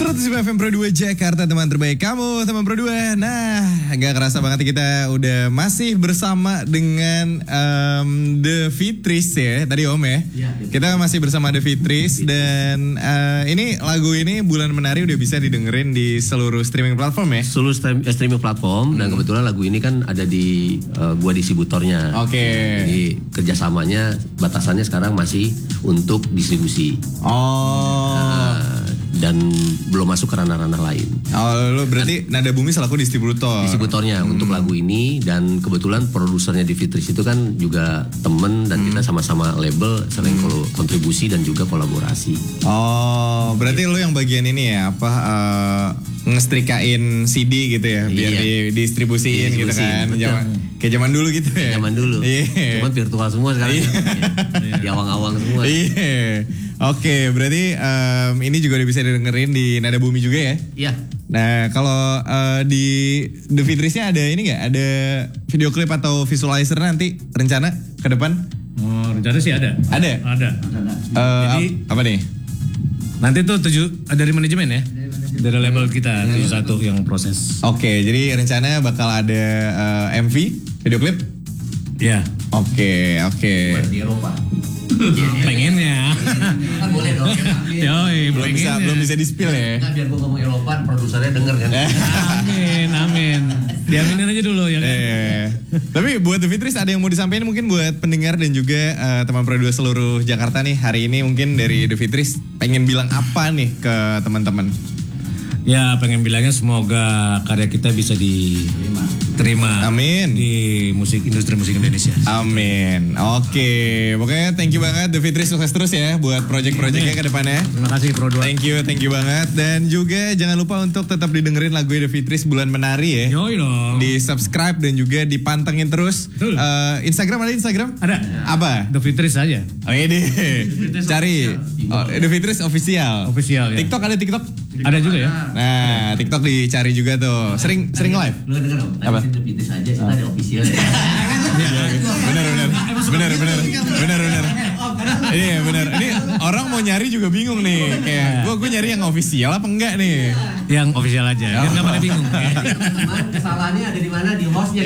105 FM Pro 2 Jakarta, teman terbaik kamu, teman Pro 2. Nah, gak kerasa banget kita udah masih bersama dengan The Fitris ya, tadi Om ya. Kita masih bersama The Fitris dan ini lagu ini Bulan Menari udah bisa didengerin di seluruh streaming platform ya. Seluruh streaming platform dan kebetulan lagu ini kan ada di gua distributornya. Oke. Jadi kerjasamanya batasannya sekarang masih untuk distribusi. Dan belum masuk ke ranah-ranah lain. Oh, lo berarti Nada Bumi selaku distributor. Distributornya untuk lagu ini, dan kebetulan produsernya di Fitris itu kan juga temen dan kita sama-sama label, sering kontribusi dan juga kolaborasi. Oh, berarti lo yang bagian ini ya, apa ngestrikain CD gitu ya, biar didistribusiin gitu kan. Kayak zaman dulu gitu ya. Zaman dulu. Cuman virtual semua sekarang. Di awang-awang semua. Oke, berarti ini juga udah bisa didengerin di Nada Bumi juga ya? Iya. Nah, kalau di The Fitrisnya ada ini nggak? Ada video klip atau visualizer nanti rencana ke depan? Oh, rencana sih ada. Ada? Ada. Jadi apa nih? Nanti tuh dari manajemen ya? Dari label kita, 71 yang proses. Oke, jadi rencana bakal ada MV, video klip? Iya. Oke. Di Eropa. Pengennya. Kan boleh dong. Yoi, belum bisa di-spill ya. Nah, biar gua ngomong Eropa, produsernya denger kan. Amin. Diaminin aja dulu ya kan. Tapi buat The Fitris ada yang mau disampaikan mungkin buat pendengar dan juga teman Pro 2 seluruh Jakarta nih. Hari ini mungkin dari The Fitris pengen bilang apa nih ke teman-teman? Ya, pengen bilangnya semoga karya kita bisa diterima. Amin. Di industri musik Indonesia. Amin. Oke, pokoknya thank you banget The Fitris, sukses terus ya buat project-projectnya ke depannya. Terima kasih Pro 2. Thank you banget. Dan juga jangan lupa untuk tetap didengerin lagu The Fitris Bulan Menari ya. Yoi dong. Di subscribe dan juga dipantengin terus. Instagram ada Instagram? Ada. Apa? The Fitris aja. Oh ini cari The Fitris official. Official ya. TikTok ada TikTok? Ada juga ya. Nah, TikTok dicari juga tuh. Sering live. Lu denger dong. Apa? Tadi The Fitris aja, kita ada official ya. Bener. Iya bener. Ini orang mau nyari juga bingung nih. Kayak gue nyari yang official apa enggak nih? Yang official aja. Biar nggak pada bingung. Teman-teman, kesalahannya ada di mana? Di hostnya.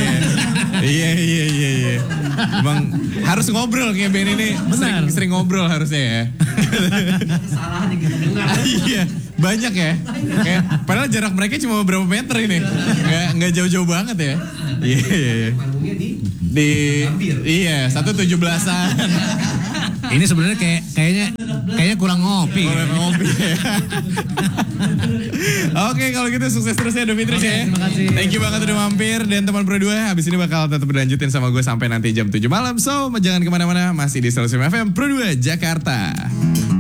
Iya. Emang harus ngobrol kayak Ben ini. Sering ngobrol harusnya ya. Kesalahan yang kita dengar. Iya, banyak ya. Kayak padahal jarak mereka cuma beberapa meter ini. Nggak jauh-jauh banget ya. Iya. Panggungnya di iya 117-an. Ini sebenarnya kayaknya kurang ngopi. Oke, kalau gitu sukses terus ya The Fitris ya. Terima kasih. Thank you banget udah mampir. Dan teman Pro 2 abis ini bakal tetap berlanjutin sama gue sampai nanti jam 7 malam. So jangan kemana-mana, masih di 105 FM Pro 2 Jakarta.